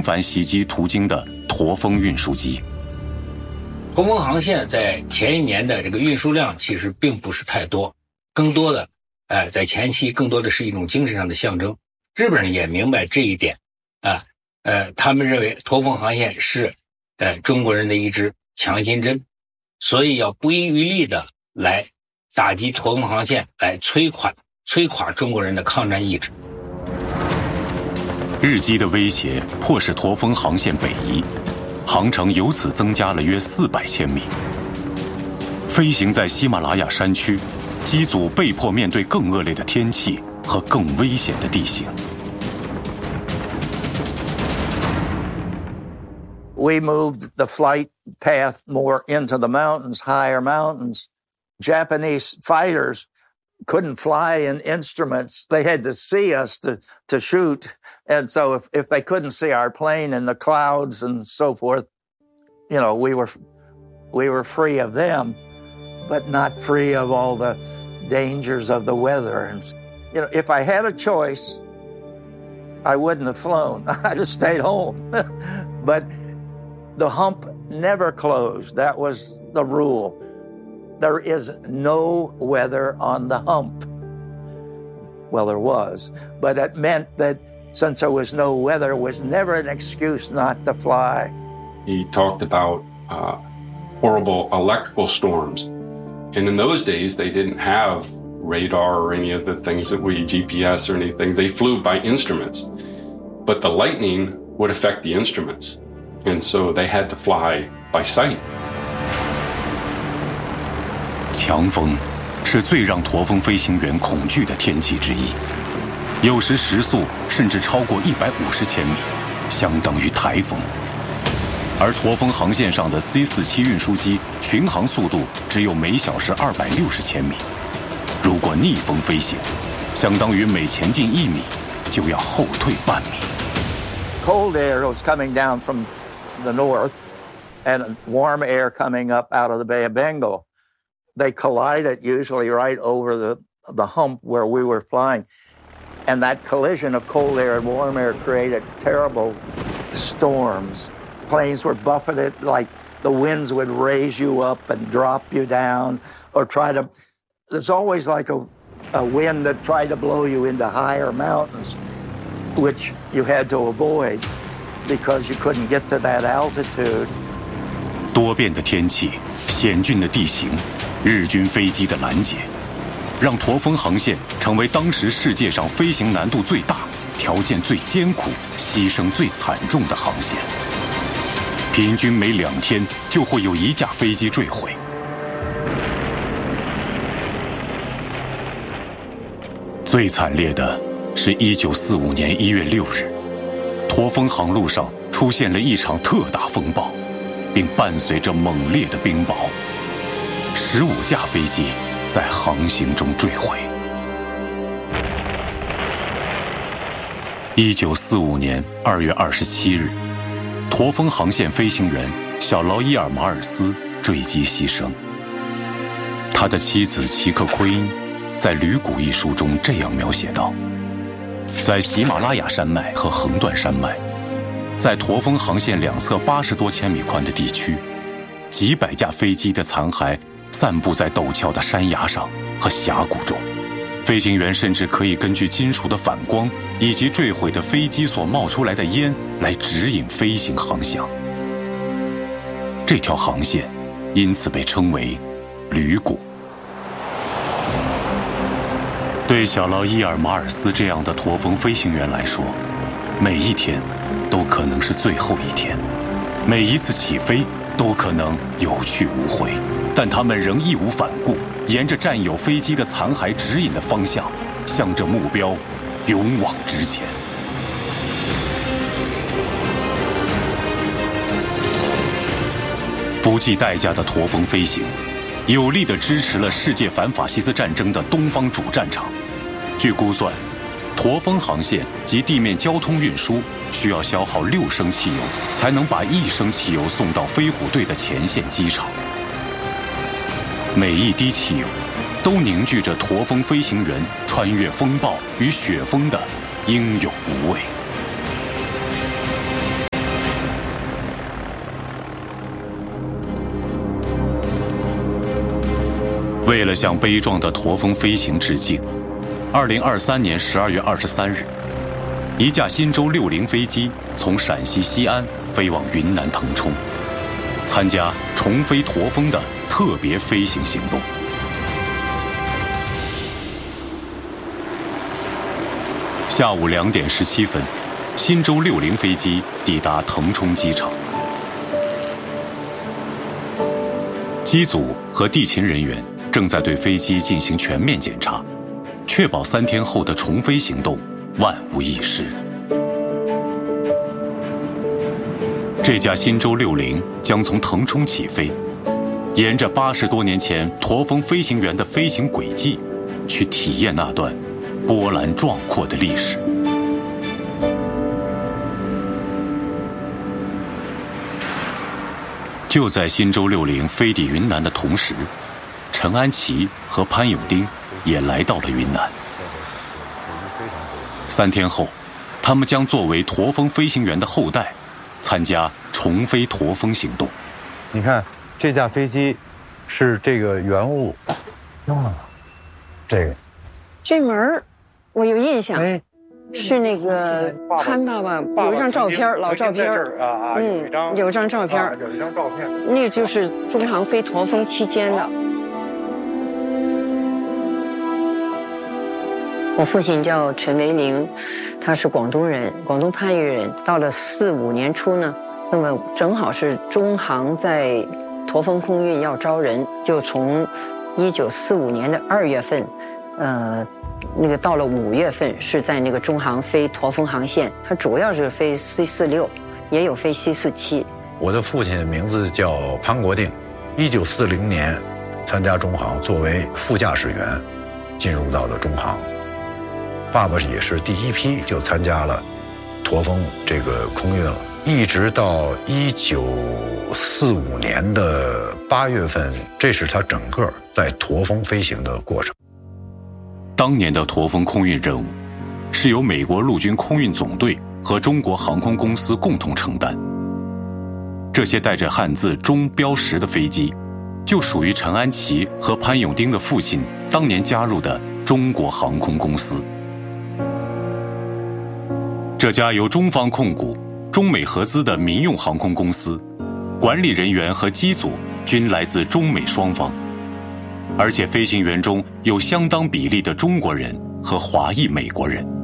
频繁袭击途经的驼峰运输机。 驼峰航线在前一年的这个运输量其实并不是太多，更多的在前期更多的是一种精神上的象征。日本人也明白这一点他们认为驼峰航线是中国人的一支强心针，所以要不遗余力的来打击驼峰航线，来摧垮中国人的抗战意志。 日机的威胁迫使驼峰航线北移，航程由此增加了约400千米。飞行在喜马拉雅山区，机组被迫面对更恶劣的天气和更危险的地形。 We moved the flight path more into the mountains, higher mountains. Japanese fighters couldn't fly in instruments. They had to see us to shoot. And so if they couldn't see our plane in the clouds and so forth, you know, we were free of them, but not free of all the dangers of the weather. And, you know, if I had a choice, I wouldn't have flown. I'd have stayed home. But the hump never closed. That was the rule. There is no weather on the hump. Well, there was, but it meant that since there was no weather, it was never an excuse not to fly. He talked about horrible electrical storms. And in those days, they didn't have radar or any of the things that GPS or anything. They flew by instruments. But the lightning would affect the instruments. And so they had to fly by sight. 强风是最让驼峰飞行员恐惧的天气之一，有时时速甚至超过150千米，相当于台风。而驼峰航线上的 C-47 运输机巡航速度只有每小时260千米，如果逆风飞行，相当于每前进1米就要后退半米。 Cold air was coming down from the north and warm air coming up out of the Bay of Bengal. They collided usually right over the hump where we were flying. And that collision of cold air and warm air created terrible storms. Planes were buffeted, like the winds would raise you up and drop you down, or there's always like a wind that tried to blow you into higher mountains, which you had to avoid because you couldn't get to that altitude. 多变的天气，险峻的地形，日军飞机的拦截，让驼峰航线成为当时世界上飞行难度最大、条件最艰苦、牺牲最惨重的航线。平均每2天就会有1架飞机坠毁。最惨烈的是1945年1月6日，驼峰航路上出现了一场特大风暴，并伴随着猛烈的冰雹，15架飞机在航行中坠毁。1945年2月27日，驼峰航线飞行员小劳伊尔马尔斯坠机牺牲。他的妻子齐克奎因在《旅谷》一书中这样描写道：在喜马拉雅山脉和横断山脉，在驼峰航线两侧80多千米宽的地区，几百架飞机的残骸散布在陡峭的山崖上和峡谷中。飞行员甚至可以根据金属的反光以及坠毁的飞机所冒出来的烟来指引飞行航向。这条航线因此被称为旅谷。对小劳伊尔马尔斯这样的驼峰飞行员来说，每一天都可能是最后一天，每一次起飞都可能有去无回，但他们仍义无反顾，沿着占有飞机的残骸指引的方向，向着目标勇往直前。不计代价的驼峰飞行，有力地支持了世界反法西斯战争的东方主战场。据估算，驼峰航线及地面交通运输需要消耗6升汽油，才能把1升汽油送到飞虎队的前线机场。每一滴汽油都凝聚着驼峰飞行员穿越风暴与雪峰的英勇无畏。 为了向悲壮的驼峰飞行致敬，2023年12月23日，一架新舟60飞机从陕西西安飞往云南腾冲，参加重飞驼峰的特别飞行行动。下午2点17分，新舟60飞机抵达腾冲机场。机组和地勤人员正在对飞机进行全面检查，确保3天后的重飞行动万无一失。这架新舟60将从腾冲起飞，沿着80多年前驼峰飞行员的飞行轨迹，去体验那段波澜壮阔的历史。就在新舟60飞抵云南的同时，陈安琪和潘永丁也来到了云南。3天后，他们将作为驼峰飞行员的后代，参加重飞驼峰行动。 你看，这架飞机是这个原物用了，这门我有印象，是那个潘爸爸有一张照片，老照片有一张照片，那就是中航飞驼峰期间的。我父亲叫陈维宁，他是广东人，广东番禺人。到了45年初呢，那么正好是中航在驼峰空运要招人，就从1945年的2月份，那个到了5月份是在那个中航飞驼峰航线，它主要是飞 C46， 也有飞 C47。 我的父亲名字叫潘国定，1940年参加中航，作为副驾驶员进入到了中航。爸爸也是第一批就参加了驼峰这个空运了，一直到1945年的8月份，这是他整个在驼峰飞行的过程。 当年的驼峰空运任务是由美国陆军空运总队和中国航空公司共同承担。这些带着汉字“中”标识的飞机，就属于陈安琪和潘永丁的父亲当年加入的中国航空公司。这家由中方控股、中美合资的民用航空公司，管理人员和机组均来自中美双方，而且飞行员中有相当比例的中国人和华裔美国人。